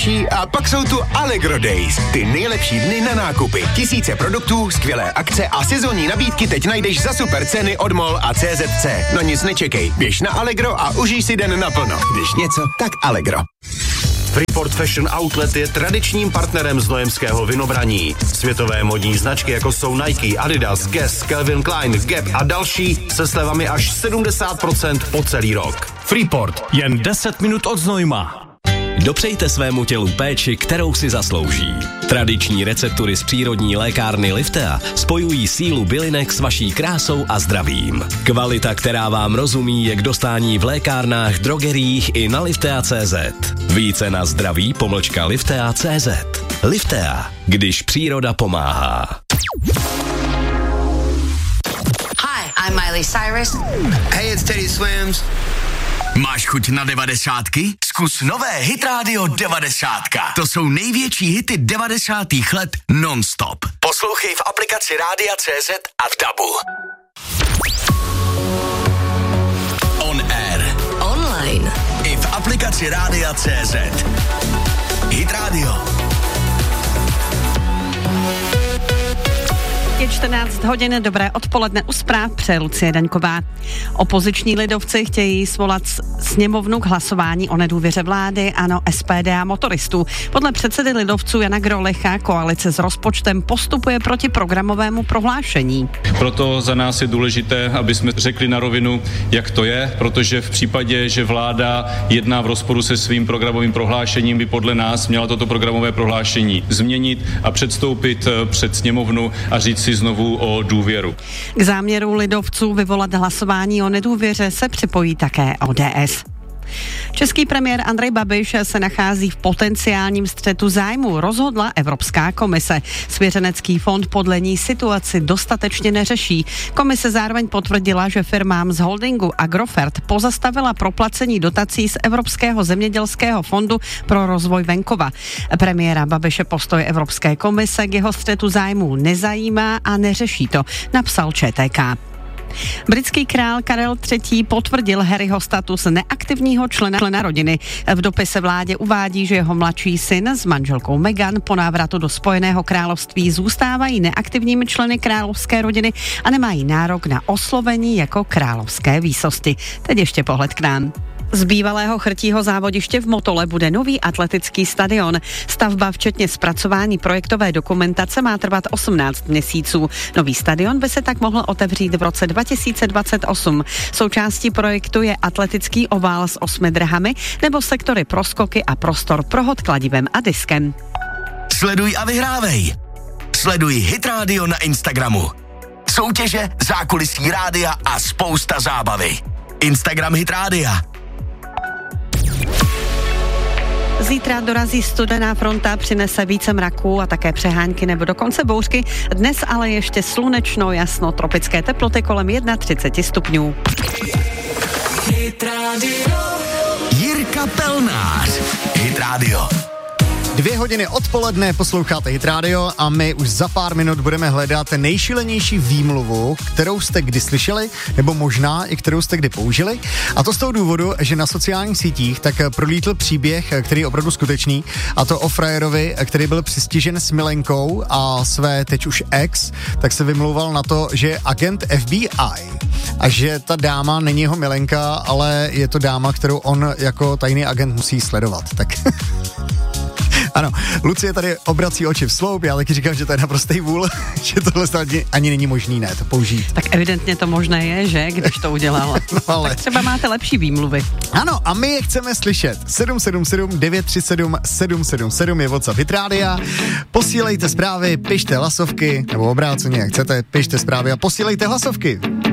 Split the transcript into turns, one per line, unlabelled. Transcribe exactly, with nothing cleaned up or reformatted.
nejlevnější a pak jsou tu Allegro Days, ty nejlepší dny na nákupy. Tisíce produktů, skvělé akce a sezónní nabídky teď najdeš za super ceny od M O L a C Z C. No nic nečekej, běž na Allegro a užij si den naplno. Když něco, tak Allegro.
Freeport Fashion Outlet je tradičním partnerem znojemského vinobraní. Světové modní značky, jako jsou Nike, Adidas, Guess, Calvin Klein, Gap a další se slevami až sedmdesát procent po celý rok.
Freeport, jen deset minut od Znojma.
Dopřejte svému tělu péči, kterou si zaslouží. Tradiční receptury z přírodní lékárny Liftea spojují sílu bylinek s vaší krásou a zdravím. Kvalita, která vám rozumí, je k dostání v lékárnách, drogeriích i na liftea tečka cé zet. Více na zdraví pomlčka liftea tečka cé zet. Liftea, když příroda pomáhá.
Hi, I'm Miley Cyrus.
Hey, it's Teddy Swims.
Máš chuť na devadesátky? Zkus nové Hit Radio devadesátka. To jsou největší hity devadesátých let non-stop. Poslouchej v aplikaci Rádia C Z a v dabu. On air.
Online.
I v aplikaci Rádia C Z. Hit Radio.
Je čtrnáct hodin, dobré odpoledne, u zpráv přeje Lucie Daňková. Opoziční lidovci chtějí svolat sněmovnu k hlasování o nedůvěře vlády, ANO, S P D a motoristů. Podle předsedy lidovců Jana Grolecha koalice s rozpočtem postupuje proti programovému prohlášení.
Proto za nás je důležité, aby jsme řekli na rovinu, jak to je, protože v případě, že vláda jedná v rozporu se svým programovým prohlášením, by podle nás měla toto programové prohlášení změnit a předstoupit před sněmovnu a říct si znovu o důvěru.
K záměru lidovců vyvolat hlasování o nedůvěře se připojí také O D S. Český premiér Andrej Babiš se nachází v potenciálním střetu zájmu, rozhodla Evropská komise. Svěřenecký fond podle ní situaci dostatečně neřeší. Komise zároveň potvrdila, že firmám z holdingu Agrofert pozastavila proplacení dotací z Evropského zemědělského fondu pro rozvoj venkova. Premiéra Babiše postoj Evropské komise k jeho střetu zájmu nezajímá a neřeší to, napsal Č T K. Britský král Karel třetí potvrdil Harryho status neaktivního člena, člena rodiny. V dopise vládě uvádí, že jeho mladší syn s manželkou Meghan po návratu do Spojeného království zůstávají neaktivními členy královské rodiny a nemají nárok na oslovení jako královské výsosti. Teď ještě pohled k nám. Z bývalého chrtího závodiště v Motole bude nový atletický stadion. Stavba včetně zpracování projektové dokumentace má trvat osmnáct měsíců. Nový stadion by se tak mohl otevřít v roce dva tisíce dvacet osm. Součástí projektu je atletický ovál s osmi dráhami nebo sektory pro skoky a prostor pro hod kladivem a diskem.
Sleduj a vyhrávej. Sleduj Hit Radio na Instagramu. Soutěže, zákulisí rádia a spousta zábavy. Instagram Hit Rádia.
Zítra dorazí studená fronta, přinese více mraků a také přehánky nebo dokonce bouřky. Dnes ale ještě slunečno, jasno, tropické teploty kolem třicet jedna stupňů.
Hit Radio. Jirka Pelnář. Hit Radio.
Dvě hodiny odpoledne posloucháte Hit Radio a my už za pár minut budeme hledat nejšilenější výmluvu, kterou jste kdy slyšeli, nebo možná i kterou jste kdy použili. A to z toho důvodu, že na sociálních sítích tak prolítl příběh, který je opravdu skutečný, a to o frajerovi, který byl přistižen s milenkou a své teď už ex, tak se vymlouval na to, že je agent F B I a že ta dáma není jeho milenka, ale je to dáma, kterou on jako tajný agent musí sledovat. Tak... Ano, Lucie tady obrací oči v sloup, já taky říkám, že to je naprostý vůl, že tohle ani, ani není možný, ne, to použít.
Tak evidentně to možné je, že, když to udělal. No, ale... Tak třeba máte lepší výmluvy.
Ano, a my je chceme slyšet. sedm sedm sedm devět tři sedm sedm sedm sedm je WhatsApp Hit Rádia. Posílejte zprávy, pište hlasovky, nebo obráceně, jak chcete, pište zprávy a posílejte hlasovky.